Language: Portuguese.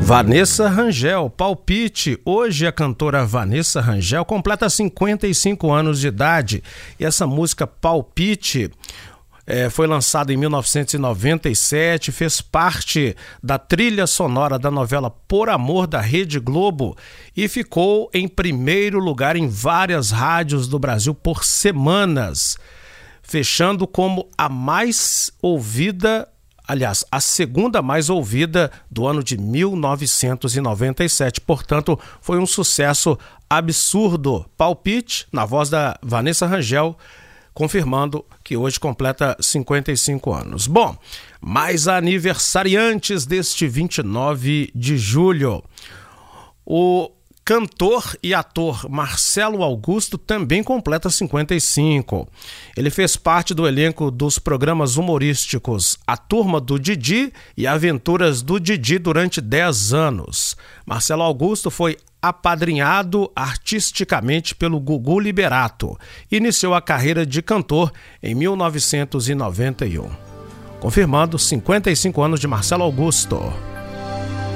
Vanessa Rangel, palpite. Hoje a cantora Vanessa Rangel completa 55 anos de idade e essa música Palpite foi lançada em 1997, fez parte da trilha sonora da novela Por Amor da Rede Globo e ficou em primeiro lugar em várias rádios do Brasil por semanas, fechando como a mais ouvida, aliás, a segunda mais ouvida do ano de 1997. Portanto, foi um sucesso absurdo. Palpite, na voz da Vanessa Rangel, confirmando que hoje completa 55 anos. Bom, mais aniversariantes deste 29 de julho. O cantor e ator Marcelo Augusto também completa 55. Ele fez parte do elenco dos programas humorísticos A Turma do Didi e Aventuras do Didi durante 10 anos. Marcelo Augusto foi apadrinhado artisticamente pelo Gugu Liberato. Iniciou a carreira de cantor em 1991. Confirmando 55 anos de Marcelo Augusto.